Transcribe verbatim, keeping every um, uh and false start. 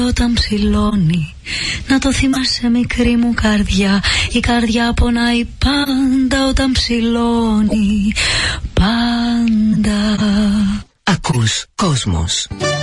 όταν ψηλώνει. Να το θυμάσαι μικρή μου καρδιά, η καρδιά πονάει πάντα όταν ψηλώνει. Πάντα. Ακούς Κόσμος.